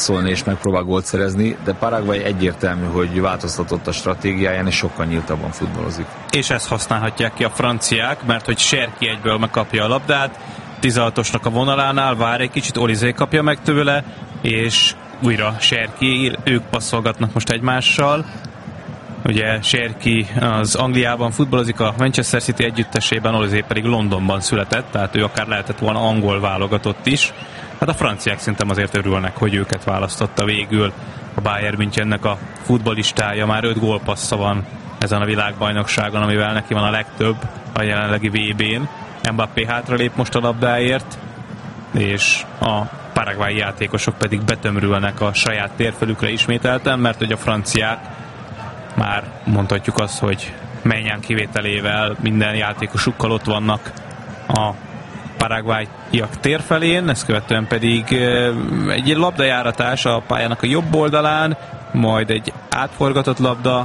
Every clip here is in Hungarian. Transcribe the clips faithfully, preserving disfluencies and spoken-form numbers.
szólni és megpróbál gólt szerezni, de Paraguay egyértelmű, hogy változtatott a stratégiáján, és sokkal nyíltabban futballozik. És ezt használhatják ki a franciák, mert hogy Cherki egyből megkapja a labdát, tizenhatosnak a vonalánál, vár egy kicsit, Olizé kapja meg tőle, és újra Cherki, ők passzolgatnak most egymással. Ugye Cherki az Angliában futballozik, a Manchester City együttesében, Olizé pedig Londonban született, tehát ő akár lehetett volna angol válogatott is. Hát a franciák szerintem azért örülnek, hogy őket választotta végül a Bayern Münchennek a futballistája. Már öt gólpassza van ezen a világbajnokságon, amivel neki van a legtöbb a jelenlegi vé bén. Mbappé hátralép most a labdáért, és a paraguayi játékosok pedig betömrülnek a saját térfelükre ismételten, mert hogy a franciák már mondhatjuk azt, hogy Maignan kivételével minden játékosukkal ott vannak a paraguayiak térfelén, ezt követően pedig egy labdajáratás a pályának a jobb oldalán, majd egy átforgatott labda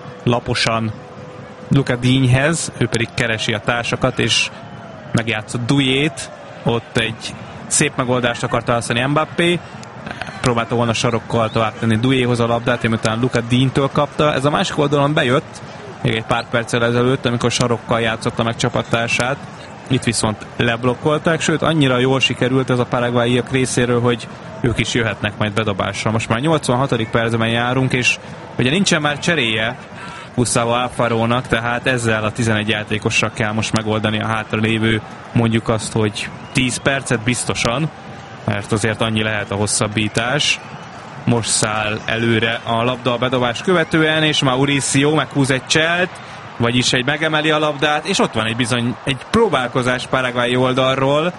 laposan Luca Dignehez, ő pedig keresi a társakat, és megjátszott Douillet, ott egy szép megoldást akart választani Mbappé, próbálta volna sarokkal tovább tenni Douillethoz a labdát, miután Luca Digne-től kapta. Ez a másik oldalon bejött, még egy pár perccel ezelőtt, amikor sarokkal játszotta meg csapattársát. Itt viszont leblokkolták, sőt annyira jól sikerült ez a paraguayiak részéről, hogy ők is jöhetnek majd bedobásra. Most már nyolcvanhatodik percben járunk, és ugye nincsen már cseréje Gustavo Alfarónak, tehát ezzel a tizenegy játékossal kell most megoldani a hátralévő, mondjuk azt, hogy tíz percet biztosan, mert azért annyi lehet a hosszabbítás. Most száll előre a labda a bedobás követően, és Mauricio meghúz egy cselt, vagyis egy megemeli a labdát, és ott van egy bizony egy próbálkozás paraguayi oldalról,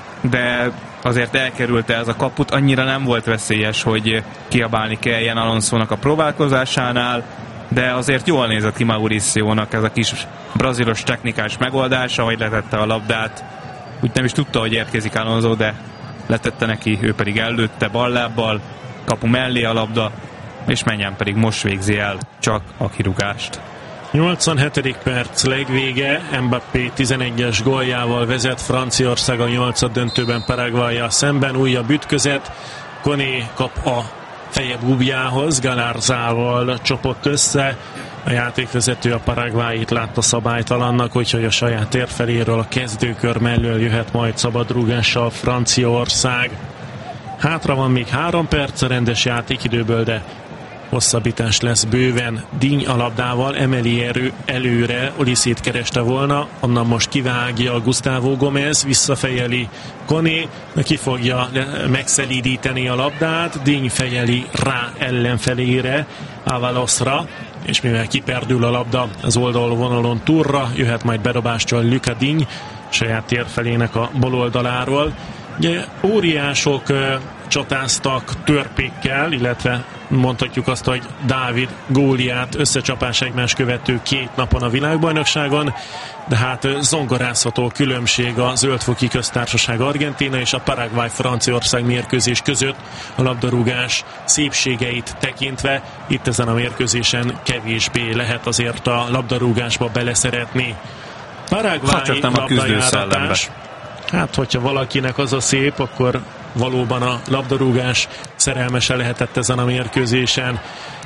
de azért elkerülte ez a kaput, annyira nem volt veszélyes, hogy kiabálni kelljen Alonsónak a próbálkozásánál, de azért jól nézett ki Mauriciónak ez a kis brazilos technikás megoldás, ahogy letette a labdát. Úgy nem is tudta, hogy érkezik Alonso, de letette neki, ő pedig előtte ballábbal, kapu mellé a labda, és Maignan pedig most végzi el csak a kirúgást. nyolcvanhetedik perc legvége, Mbappé tizenegyes góljával vezet Franciaország a nyolcad döntőben Paraguayyal szemben, újabb ütközet, Koné kap a feje búbjához, Galárzával csapott össze, a játékvezető a paraguayit látta szabálytalannak, úgyhogy a saját térfeléről a kezdőkör mellől jöhet majd szabadrúgással Franciaország. Hátra van még három perc a rendes játékidőből, de hosszabbítás lesz bőven. Digne a labdával emeli erő előre, Olizét kereste volna, onnan most kivágja Gustavo Gómez, visszafejeli Koné, ki fogja megszelídíteni a labdát, Digne fejeli rá ellenfelére, Avalosra, és mivel kiperdül a labda az oldalvonalon túlra, jöhet majd bedobástól Luca Digne, saját térfelének a bal oldaláról. Ugye, óriások uh, csatáztak törpékkel, illetve mondhatjuk azt, hogy Dávid Góliát összecsapás egymás követő két napon a világbajnokságon, de hát zongorázható különbség a Zöldfoki Köztársaság Argentína és a Paraguay-Franciaország mérkőzés között a labdarúgás szépségeit tekintve. Itt ezen a mérkőzésen kevésbé lehet azért a labdarúgásba beleszeretni. Paraguay labdajáratás. Hát, hogyha valakinek az a szép, akkor valóban a labdarúgás szerelmese lehetett ezen a mérkőzésen.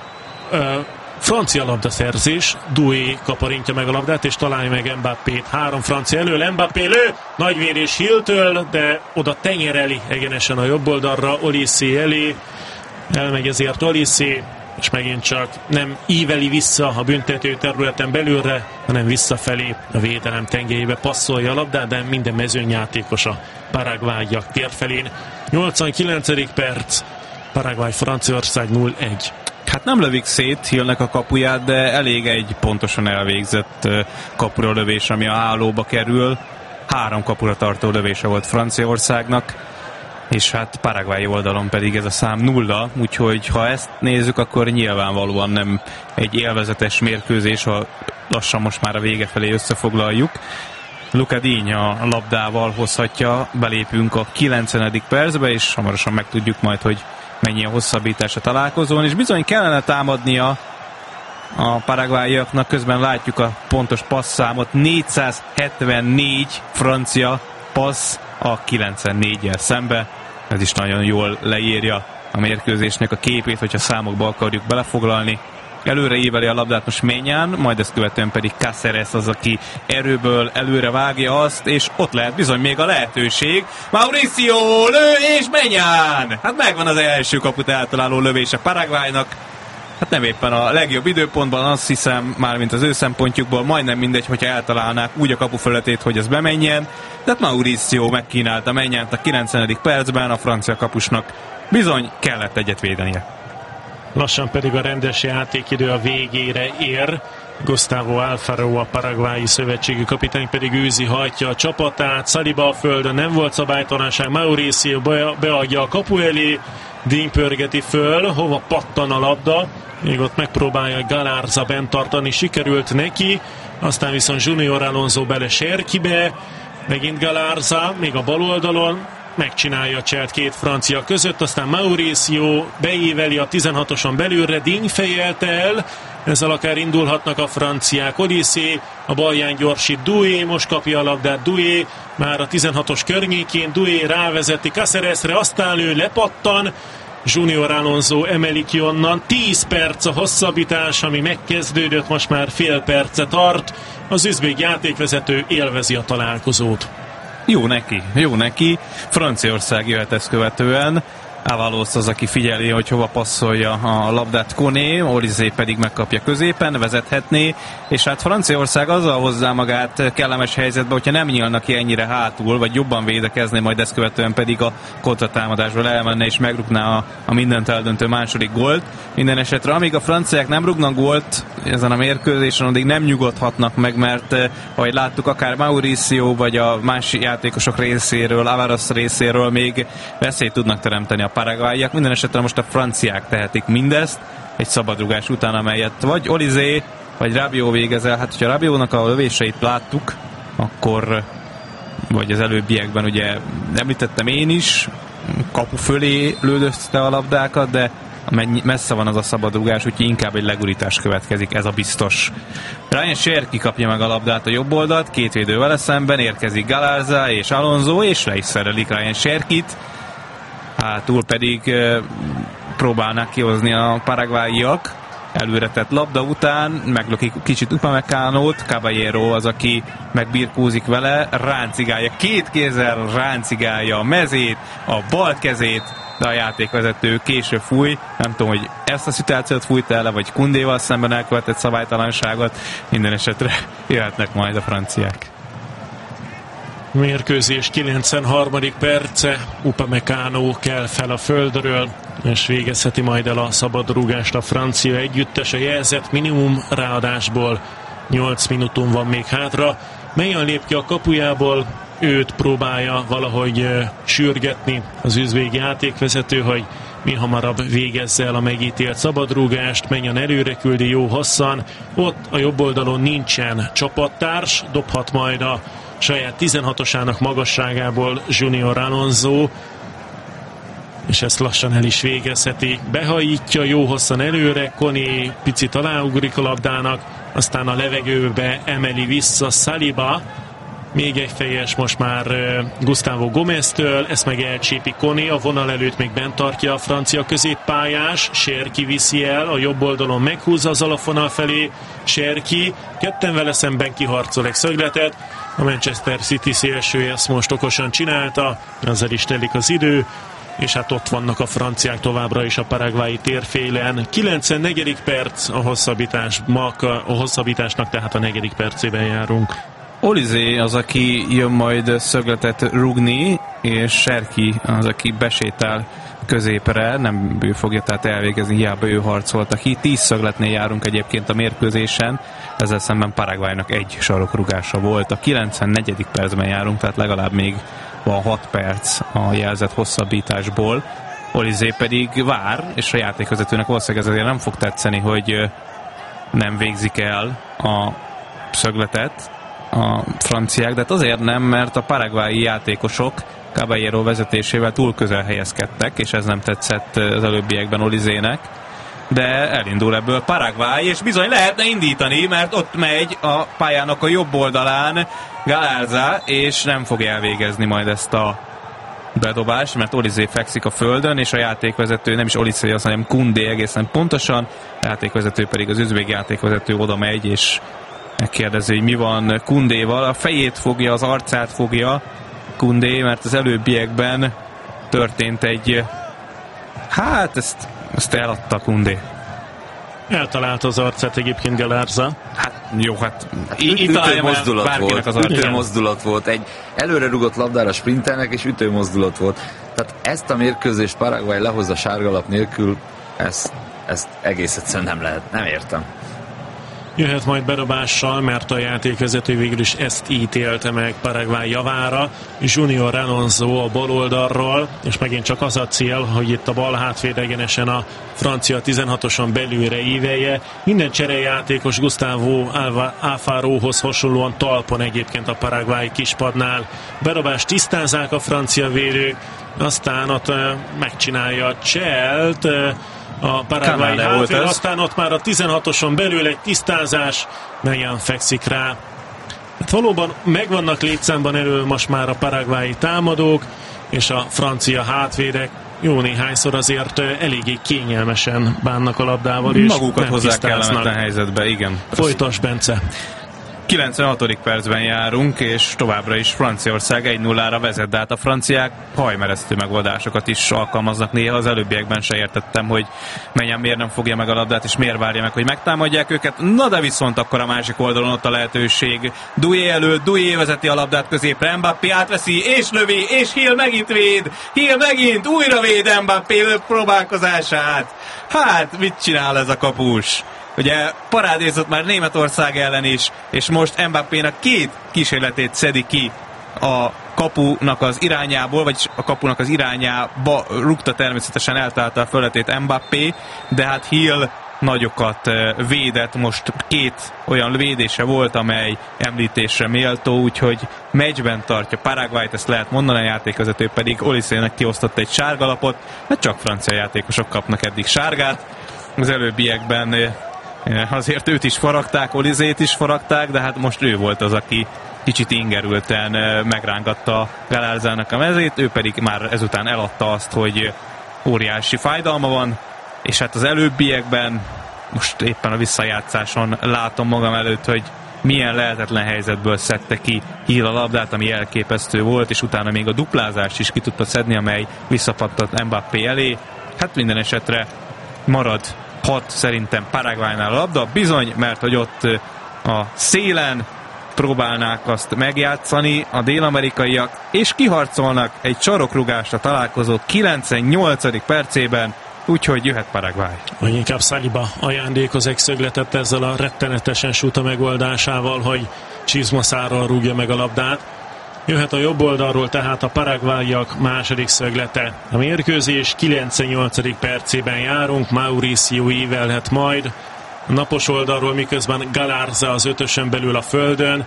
Uh, francia labdaszerzés, Doué kaparintja meg a labdát, és találja meg Mbappét. Három francia elől, Mbappé lő, nagyvérés Hilltől, de oda tenyereli egyenesen a jobb oldalra, Olysé elé, elmegy ezért Olysé, és megint csak nem íveli vissza a büntető területen belülre, hanem visszafelé a védelem tengelyébe passzolja a labdát, de minden mezőnyjátékos a paraguayiak térfelén. nyolcvankilencedik perc, Paraguay-Franciaország nulla egy. Hát nem lövik szét Hillnek a kapuját, de elég egy pontosan elvégzett kapura lövés, ami a hálóba kerül. Három kapura tartó lövése volt Franciaországnak, és hát paraguayi oldalon pedig ez a szám nulla, úgyhogy ha ezt nézzük, akkor nyilvánvalóan nem egy élvezetes mérkőzés, ha lassan most már a vége felé összefoglaljuk. Luca Digne a labdával hozhatja, belépünk a kilencvenedik percbe, és hamarosan megtudjuk majd, hogy mennyi a hosszabbítás a találkozón, és bizony kellene támadnia a paraguayiaknak, közben látjuk a pontos passzámot, négyszázhetvennégy francia passz a kilencvennégyel szembe, ez is nagyon jól leírja a mérkőzésnek a képét, hogyha számokba akarjuk belefoglalni. Előre éveli a labdát most Maignan, majd ezt követően pedig Cáceres az, aki erőből előre vágja azt, és ott lehet bizony még a lehetőség. Mauricio lő, és Maignan! Hát megvan az első kaput eltaláló lövés a Paraguaynak. Hát nem éppen a legjobb időpontban, azt hiszem, mármint az ő szempontjukból, majdnem mindegy, hogyha eltalálnák úgy a kapufelületét, hogy ez bemenjen. De hát Mauricio megkínálta Maignant a kilencvenedik percben, a francia kapusnak bizony kellett egyet védenie. Lassan pedig a rendes játékidő a végére ér. Gustavo Alfaro, a paraguayi szövetségi kapitány pedig űzi, hajtja a csapatát. Saliba a földön, nem volt szabálytalanság. Mauricio beadja a kapu elé, Díny pörgeti föl, hova pattan a labda. Még ott megpróbálja Galarza bent tartani, sikerült neki. Aztán viszont Junior Alonso bele Serkibe. Megint Galarza, még a bal oldalon. Megcsinálja a cselt két francia között, aztán Mauricio beíveli a tizenhatoson belülre, Díny fejelte el, ezzel akár indulhatnak a franciák. Olysé, a balján gyorsít Doué, most kapja a labdát Doué, már a tizenhatos környékén, Doué rávezeti Cáceresre, aztán ő lepattan, Junior Alonso emeli ki onnan, tíz perc a hosszabbítás, ami megkezdődött, most már fél perce tart, az üzbég játékvezető élvezi a találkozót. Jó neki, jó neki. Franciaország jöhet ezt követően. Avalos az, aki figyeli, hogy hova passzolja a labdát Koné, Olysé pedig megkapja középen, vezethetné, és hát Franciaország azzal hozzá magát kellemes helyzetbe, hogyha nem nyílnak ki ennyire hátul, vagy jobban védekezni, majd ezt követően pedig a kontratámadásból elmenne és megrúgná a, a mindent eldöntő második gólt. Minden esetre, amíg a franciák nem rúgnak gólt ezen a mérkőzésen, addig nem nyugodhatnak meg, mert ahogy láttuk, akár Mauricio vagy a más játékosok részéről, Avalos részéről még veszélyt tudnak teremteni a paraguayiak. Minden esetre most a franciák tehetik mindezt egy szabadrugás után, amelyet vagy Olysé, vagy Rabiot végezel. Hát, hogyha Rabiotnak a lövéseit láttuk, akkor, vagy az előbbiekben ugye említettem én is, kapu fölé lődözte a labdákat, de messze van az a szabadrugás, úgyhogy inkább egy legurítás következik, ez a biztos. Ryan Cherki kapja meg a labdát a jobb oldalt, két védő vele szemben, érkezik Galarza és Alonso, és le is szerelik Ryan Cherkit. Hátul pedig e, próbálnak kihozni a paraguayiak. Előre tett labda után meglökik kicsit Upamecánót, Caballero az, aki megbirkózik vele, ráncigálja, két kézzel ráncigálja a mezét, a bal kezét, de a játékvezető később fúj. Nem tudom, hogy ezt a szituációt fújta el, vagy Koundéval szemben elkövetett szabálytalanságot. Minden esetre jöhetnek majd a franciák. Mérkőzés kilencvenharmadik perce, Upamecano kell fel a földről, és végezheti majd el a szabadrúgást a francia együttes, a jelzett minimum ráadásból. nyolc minutum van még hátra. Maignan lép ki a kapujából, őt próbálja valahogy uh, sürgetni az üzbég játékvezető, hogy mi hamarabb végezze el a megítélt szabadrúgást. Maignan előre küldi jó hosszan, ott a jobb oldalon nincsen csapattárs, dobhat majd a saját tizenhatosának magasságából Junior Alonso, és ezt lassan el is végezheti. Behajítja jó hosszan előre, Koné picit aláugrik a labdának, aztán a levegőbe emeli vissza Saliba. Még egy fejes most már Gustavo Gomez-től, ezt meg elcsípi Koné, a vonal előtt még bent tartja a francia középpályás, Cherki viszi el, a jobb oldalon meghúzza az alapvonal felé, Cherki, ketten vele szemben kiharcol egy szögletet, a Manchester City szélsője ezt most okosan csinálta, azzal is telik az idő, és hát ott vannak a franciák továbbra is a paraguayi térfélen. kilencvennegyedik perc a hosszabbításnak, a hosszabbításnak, tehát a negyedik percében járunk. Olysé az, aki jön majd szögletet rugni, és Cherki az, aki besétál középre, nem ő fogja tehát elvégezni, hiába ő harcolta ki. Tíz szögletnél járunk egyébként a mérkőzésen, ezzel szemben Paraguaynak egy sarokrugása volt. A kilencvennegyedik percben járunk, tehát legalább még van hat perc a jelzett hosszabbításból. Olysé pedig vár, és a játékvezetőnek valószínűleg ez azért nem fog tetszeni, hogy nem végzik el a szögletet a franciák, de hát azért nem, mert a paraguayi játékosok Caballero vezetésével túl közel helyezkedtek, és ez nem tetszett az előbbiekben Olysének, de elindul ebből Paraguay, és bizony lehetne indítani, mert ott megy a pályának a jobb oldalán Galarza, és nem fog elvégezni majd ezt a bedobás, mert Olizé fekszik a földön, és a játékvezető, nem is Olizé, azt hanem Koundé egészen pontosan, a játékvezető pedig az üzbég játékvezető oda megy, és megkérdezi, hogy mi van Koundéval. A fejét fogja, az arcát fogja Koundé, mert az előbbiekben történt egy... Hát, ezt, ezt eladta Koundé. Eltalálta az arcát egyébként Galárza. Hát jó, hát ütő mozdulat volt, az ütő mozdulat volt, egy előre rugott labdára sprintelnek, és ütő mozdulat volt. Tehát ezt a mérkőzést Paraguay lehozza sárgalap nélkül, ezt, ezt egész egyszerűen nem lehet, nem értem. Jöhet majd bedobással, mert a játékvezető végül is ezt ítélte meg Paraguay javára. Junior Alonso a bal oldalról, és megint csak az a cél, hogy itt a bal hátvéd egyenesen a francia tizenhatoson belülre ívelje. Minden cserejátékos Gustavo Alfaróhoz hasonlóan talpon egyébként a Paraguay kispadnál. Bedobás tisztázzák a francia védők, aztán ott megcsinálja a Cselt, a Paraguay hátvéd, aztán ott már a tizenhatoson belül egy tisztázás, Mejan fekszik rá. Hát valóban megvannak létszámban elő most már a paraguayi támadók, és a francia hátvédek jó néhányszor azért eléggé kényelmesen bánnak a labdával, és magukat hozzá kellemetlen helyzetbe, igen. Folytas, Bence. kilencvenhatodik percben járunk, és továbbra is Franciaország egy nullára vezet, de hát a franciák hajmeresztő megoldásokat is alkalmaznak néha. Az előbbiekben se értettem, hogy menjen, miért nem fogja meg a labdát, és miért várja meg, hogy megtámadják őket. Na de viszont akkor a másik oldalon ott a lehetőség. Doué előtt, Doué vezeti a labdát középre, Mbappé átveszi, és lövi, és Hill megint véd, Hill megint újra véd Mbappé próbálkozását. Hát, mit csinál ez a kapus? Ugye parádézott már Németország ellen is, és most Mbappénak két kísérletét szedi ki a kapunak az irányából, vagyis a kapunak az irányába rúgta, természetesen eltalálta a fölletét Mbappé, de hát Hill nagyokat védett, most két olyan védése volt, amely említésre méltó, úgyhogy meccsben tartja Paraguayt, ezt lehet mondani, a játékvezető pedig Olizének kiosztott egy sárgalapot, mert csak francia játékosok kapnak eddig sárgát. Az előbbiekben azért őt is faragták, Olizét is faragták, de hát most ő volt az, aki kicsit ingerülten megrángatta Galárzának a mezét, ő pedig már ezután eladta azt, hogy óriási fájdalma van, és hát az előbbiekben, most éppen a visszajátszáson látom magam előtt, hogy milyen lehetetlen helyzetből szedte ki Hill a labdát, ami elképesztő volt, és utána még a duplázást is ki tudta szedni, amely visszapattant Mbappé elé. Hát minden esetre marad hat szerintem Paraguaynál a labda, bizony, mert hogy ott a szélen próbálnák azt megjátszani a dél-amerikaiak, és kiharcolnak egy sarokrugásra találkozó kilencvennyolcadik percében, úgyhogy jöhet Paraguay. Vagy inkább Saliba ajándékoz egy szögletet ezzel a rettenetesen suta megoldásával, hogy csizmaszáról rúgja meg a labdát. Jöhet a jobb oldalról tehát a paraguayiak második szöglete. A mérkőzés kilencvennyolcadik percében járunk, Mauricio ívelhet majd. A napos oldalról, miközben Galárza az ötösön belül a földön.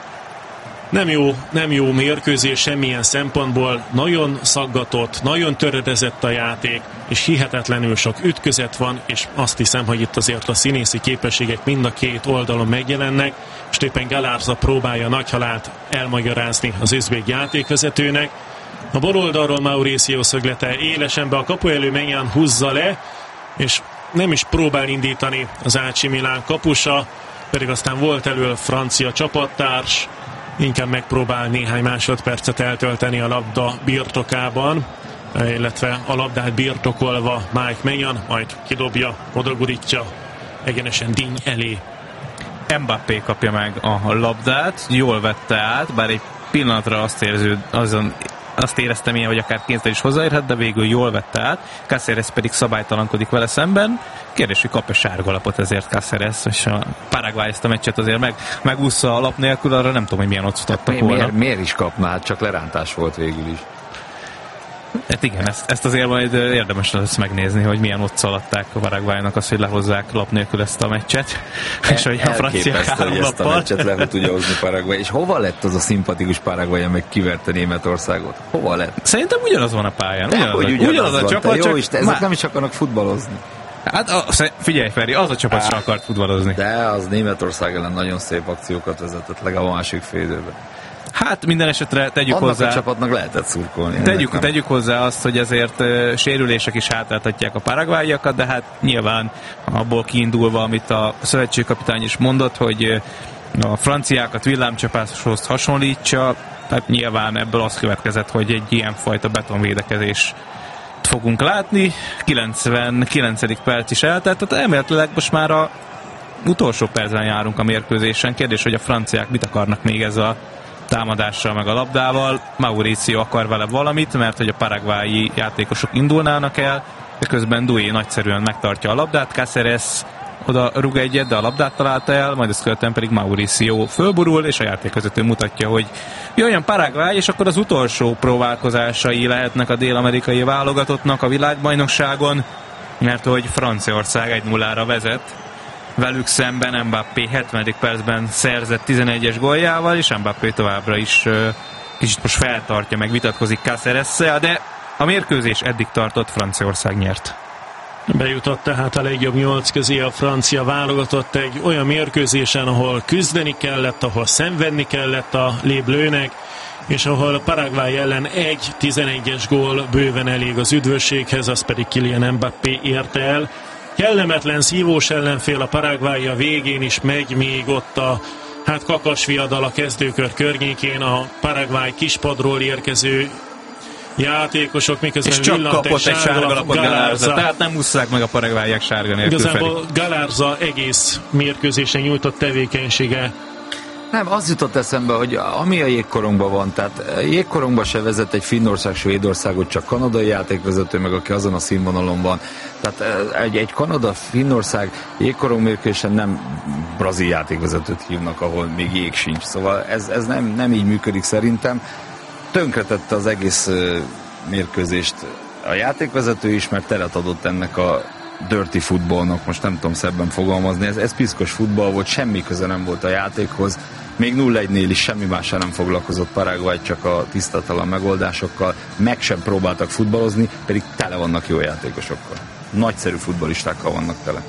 Nem jó, nem jó mérkőzés semmilyen szempontból, nagyon szaggatott, nagyon töredezett a játék, és hihetetlenül sok ütközet van, és azt hiszem, hogy itt azért a színészi képességek mind a két oldalon megjelennek, és éppen Galárza próbálja nagy halált elmagyarázni az üzbég játékvezetőnek. A bal oldalról Mauricio szöglete élesen be a kapu elő, Mejan húzza le, és nem is próbál indítani az á cé Milán kapusa, pedig aztán volt elől francia csapattárs, inkább megpróbál néhány másodpercet eltölteni a labda birtokában, illetve a labdát birtokolva Mike Mejan, majd kidobja, odagurítja egyenesen Digne elé. Mbappé kapja meg a labdát, jól vette át, bár egy pillanatra azt érző, azon azt éreztem én, hogy akár kényszer is hozzáérhet, de végül jól vette át. Cáceres pedig szabálytalankodik vele szemben. Kérdés, hogy kap-e sárgalapot ezért Cáceres, és a Paraguay ezt a meccset azért meg, megúszza a lap nélkül, arra nem tudom, hogy milyen ott adtak mi, volna. Miért, miért is kapná? Hát csak lerántás volt végül is. Hát igen, ezt, ezt azért majd érdemes lesz megnézni, hogy milyen ott szaladták a Paraguaynak azt, hogy lehozzák lap nélkül ezt a meccset. El, és hogy a franciák három hogy ezt a meccset le tudja hozni Paraguay. És hova lett az a szimpatikus Paraguay, amely kiverte Németországot? Hova lett? Szerintem ugyanaz van a pályán. Ugyanaz, ugyanaz, ugyanaz, ugyanaz a csapat, jó, csak... Isten, ezek már... nem is akarnak futballozni. Hát a, figyelj Feri, az a csapat sem akart futballozni. De az Németország ellen nagyon szép akciókat vezetett, legalább a másik fél időben. Hát minden esetre tegyük Annak hozzá... a csapatnak lehetett szurkolni. Tegyük, tegyük hozzá azt, hogy ezért uh, sérülések is hátráltatják a paraguayiakat, de hát nyilván abból kiindulva, amit a szövetségkapitány is mondott, hogy uh, a franciákat villámcsapáshoz hasonlítsa, tehát nyilván ebből az következett, hogy egy ilyenfajta betonvédekezés fogunk látni. kilencvenkilencedik perc is eltelt, tehát elméletileg most már a utolsó percben járunk a mérkőzésen. Kérdés, hogy a franciák mit akarnak még ezzel a támadással meg a labdával. Mauricio akar vele valamit, mert hogy a paraguayi játékosok indulnának el, de közben Doué nagyszerűen megtartja a labdát, Cáceres oda rúg egyet, de a labdát találta el, majd ezt követően pedig Mauricio fölborul, és a játékvezető mutatja, hogy jöjjön Paraguay, és akkor az utolsó próbálkozásai lehetnek a dél-amerikai válogatottnak a világbajnokságon, mert hogy Franciaország egy nullára vezet, velük szemben Mbappé hetvenedik percben szerzett tizenegyes góljával, és Mbappé továbbra is uh, kicsit most feltartja, meg vitatkozik Cáceressel, de a mérkőzés eddig tartott, Franciaország nyert. Bejutott tehát a legjobb nyolc közé a francia válogatott egy olyan mérkőzésen, ahol küzdeni kellett, ahol szenvedni kellett a léblőnek, és ahol Paraguay ellen egy tizenegyes gól bőven elég az üdvösséghez, az pedig Kylian Mbappé érte el. Kellemetlen, szívós ellenfél a Paraguay a végén is megy még ott a hát kakasviadal a kezdőkör környékén, a Paraguay kispadról érkező játékosok, miközben és csak kapott egy sárga lapot Galarza, tehát nem ússzák meg a paraguayiak sárga nélkül. Igazából Galarza egész mérkőzésen nyújtott tevékenysége. Nem, az jutott eszembe, hogy ami a jégkorongban van, tehát jégkorongban se vezet egy Finnország, Svédországot, csak kanadai játékvezető, meg aki azon a színvonalon van. Tehát egy, egy Kanada-Finnország jégkorong mérkőzésen nem brazil játékvezetőt hívnak, ahol még jég sincs. Szóval ez, ez nem, nem így működik szerintem. Tönkretette az egész mérkőzést a játékvezető is, mert teret adott ennek a dirty futballnak, most nem tudom szebben fogalmazni, ez, ez piszkos futball volt, semmi köze nem volt a játékhoz, még nulla egynél is semmi mással nem foglalkozott Paraguay, csak a tisztatalan megoldásokkal, meg sem próbáltak futballozni, pedig tele vannak jó játékosokkal. Nagyszerű futballistákkal vannak tele.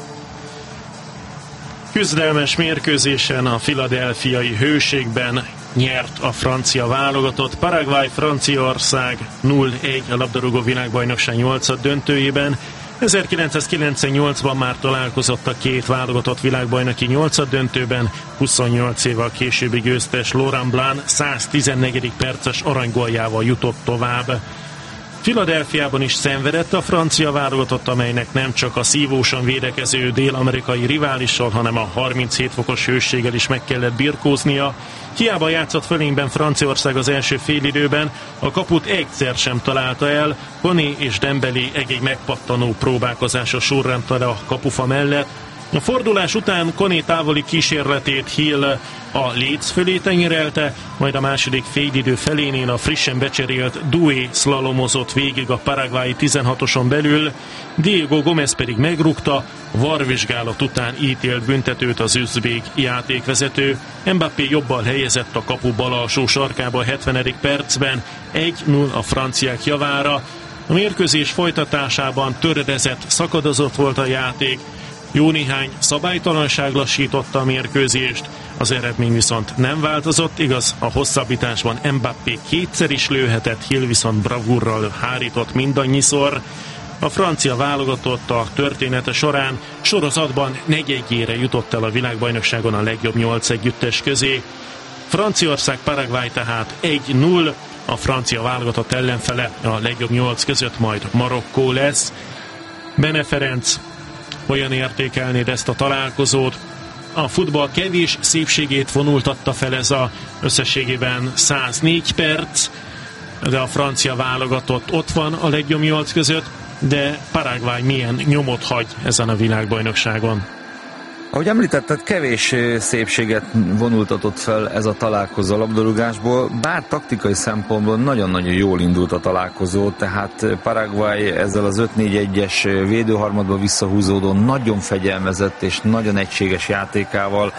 Küzdelmes mérkőzésen a philadelphiai hőségben nyert a francia válogatott. Paraguay Franciaország nulla egy a labdarúgó világbajnokság nyolcad döntőjében. ezerkilencszázkilencvennyolcban már találkozott a két válogatott világbajnoki nyolcad döntőben, huszonnyolc évvel későbbi győztes Laurent Blanc száztizennegyedik perces aranygóljával jutott tovább. Philadelphiában is szenvedett a francia válogatott, amelynek nem csak a szívósan védekező dél-amerikai riválissal, hanem a harminchét fokos hőséggel is meg kellett birkóznia. Hiába játszott fölényben Franciaország az első félidőben, a kaput egyszer sem találta el, Koné és Dembélé egy-egy megpattanó próbálkozása sorrendte a kapufa mellett. A fordulás után Koné távoli kísérletét Hill a léc fölé tenyerelte, majd a második félidő felénél a frissen becserélt Doué szlalomozott végig a paraguayi tizenhatoson belül, Diego Gómez pedig megrúgta, varvizsgálat után ítélt büntetőt az üzbék játékvezető. Mbappé jobbal helyezett a kapu bal alsó sarkába a hetvenedik percben, egy null a franciák javára. A mérkőzés folytatásában töredezett, szakadozott volt a játék, jó néhány szabálytalanság lassította a mérkőzést, az eredmény viszont nem változott, igaz, a hosszabbításban Mbappé kétszer is lőhetett, Hill viszont bravúrral hárított mindannyiszor. A francia válogatott a története során sorozatban negyedjére jutott el a világbajnokságon a legjobb nyolc együttes közé. Franciaország Paraguay tehát egy null, a francia válogatott ellenfele a legjobb nyolc között majd Marokkó lesz. Bene Ferenc, hogyan értékelnéd ezt a találkozót? A futball kevés szépségét vonultatta fel ez a összességében száznégy perc, de a francia válogatott ott van a legjobb nyolc között, de Paraguay milyen nyomot hagy ezen a világbajnokságon? Ahogy említetted, kevés szépséget vonultatott fel ez a találkozó a labdarúgásból, bár taktikai szempontból nagyon-nagyon jól indult a találkozó, tehát Paraguay ezzel az öt négy egyes védőharmadba visszahúzódó, nagyon fegyelmezett és nagyon egységes játékával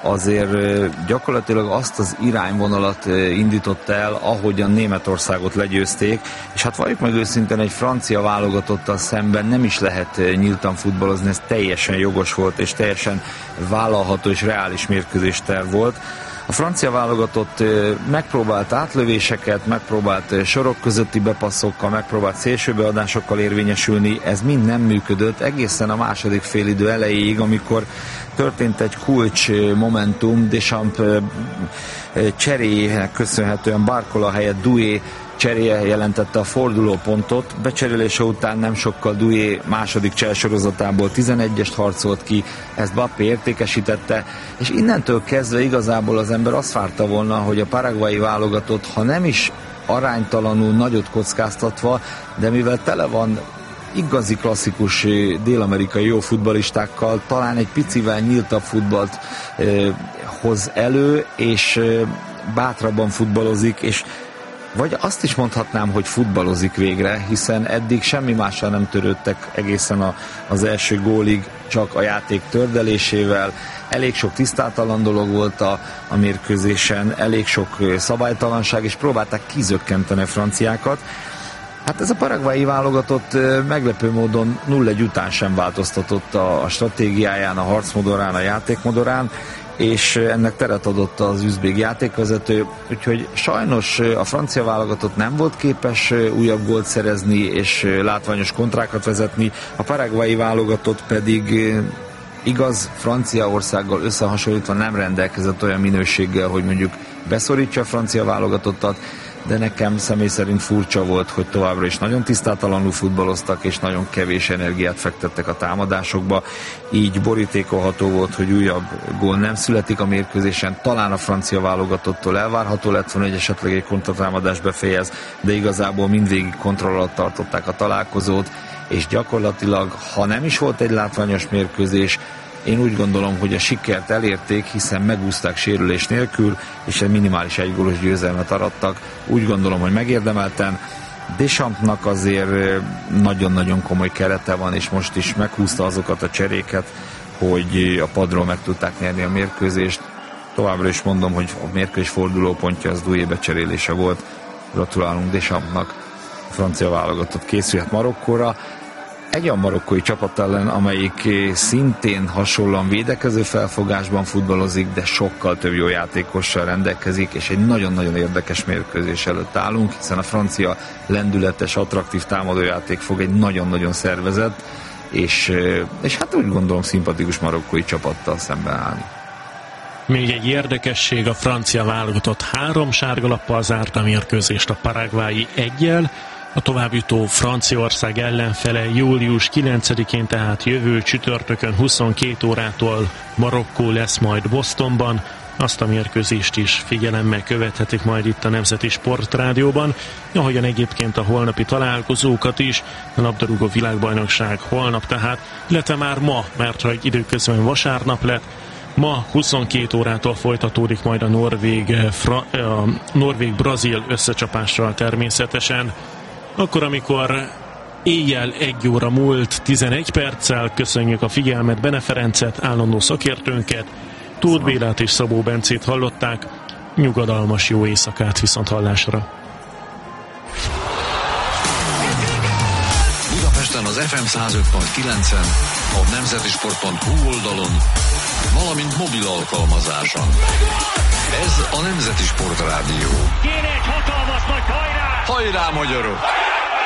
azért gyakorlatilag azt az irányvonalat indította el, ahogyan Németországot legyőzték, és hát valljuk meg őszintén, egy francia válogatottal szemben nem is lehet nyíltan futballozni, ez teljesen jogos volt, és teljesen vállalható és reális mérkőzésterv volt. A francia válogatott megpróbált átlövéseket, megpróbált sorok közötti bepasszokkal, megpróbált szélsőbeadásokkal érvényesülni, ez mind nem működött egészen a második félidő elejéig, amikor történt egy kulcs momentum, Deschamps cseréjének köszönhetően Barcola helyett Doué cseréje jelentette a fordulópontot. Becserélése után nem sokkal Doué második csersorozatából tizenegyest harcolt ki, ezt Mbappé értékesítette, és innentől kezdve igazából az ember azt várta volna, hogy a paraguayi válogatott, ha nem is aránytalanul nagyot kockáztatva, de mivel tele van igazi klasszikus dél-amerikai jó futballistákkal, talán egy picivel nyíltabb futballt eh, hoz elő, és eh, bátrabban futballozik, és vagy azt is mondhatnám, hogy futballozik végre, hiszen eddig semmi mással nem törődtek egészen a, az első gólig, csak a játék tördelésével. Elég sok tisztátalan dolog volt a, a mérkőzésen, elég sok szabálytalanság, és próbálták kizökkenteni a franciákat. Hát ez a paraguayi válogatott meglepő módon nulla egy után sem változtatott a, a stratégiáján, a harcmodorán, a játékmodorán, és ennek teret adott az üzbég játékvezető, úgyhogy sajnos a francia válogatott nem volt képes újabb gólt szerezni és látványos kontrákat vezetni, a paraguayi válogatott pedig igaz, Franciaországgal összehasonlítva nem rendelkezett olyan minőséggel, hogy mondjuk beszorítsa a francia válogatottat, de nekem személy szerint furcsa volt, hogy továbbra is nagyon tisztátalanul futballoztak, és nagyon kevés energiát fektettek a támadásokba. Így borítékolható volt, hogy újabb gól nem születik a mérkőzésen. Talán a francia válogatottól elvárható lett volna, hogy esetleg egy kontratámadás befejez, de igazából mindvégig kontroll alatt tartották a találkozót, és gyakorlatilag, ha nem is volt egy látványos mérkőzés, én úgy gondolom, hogy a sikert elérték, hiszen megúszták sérülés nélkül, és egy minimális egygólos győzelmet arattak. Úgy gondolom, hogy megérdemelten. Deschampsnak azért nagyon-nagyon komoly kerete van, és most is meghúzta azokat a cseréket, hogy a padról meg tudták nyerni a mérkőzést. Továbbra is mondom, hogy a mérkőzés fordulópontja az Doué becserélése volt. Gratulálunk Deschampsnak, a francia válogatott készülhet Marokkóra. Egy olyan marokkói csapat ellen, amelyik szintén hasonlóan védekező felfogásban futballozik, de sokkal több jó játékossal rendelkezik, és egy nagyon-nagyon érdekes mérkőzés előtt állunk, hiszen a francia lendületes, attraktív támadójáték fog egy nagyon-nagyon szervezett, és, és hát úgy gondolom szimpatikus marokkói csapattal szemben állni. Még egy érdekesség, a francia válogatott három sárgalappal zárta a mérkőzést a paraguayi eggyel. A továbbjutó Franciaország ellenfele július kilencedikén, tehát jövő csütörtökön huszonkét órától Marokkó lesz majd Bostonban. Azt a mérkőzést is figyelemmel követhetik majd itt a Nemzeti Sportrádióban, ahogyan egyébként a holnapi találkozókat is, a labdarúgó világbajnokság holnap tehát, illetve már ma, mert hogy időközben vasárnap lett, ma huszonkét órától folytatódik majd a norvég, fra, a norvég-brazil összecsapással természetesen. Akkor, amikor éjjel egy óra múlt tizenegy perccel, köszönjük a figyelmet, Bene Ferencet, állandó szakértőnket, Tóth Bélát és Szabó Bencét hallották. Nyugodalmas jó éjszakát, viszont hallásra! Budapesten az ef em száz öt pont kilencen, a nemzetisport pont hu oldalon, valamint mobil alkalmazáson. Ez a Nemzeti Sportrádió. Kéne egy hatalmas nagy hajrá! Hajrá, magyarok!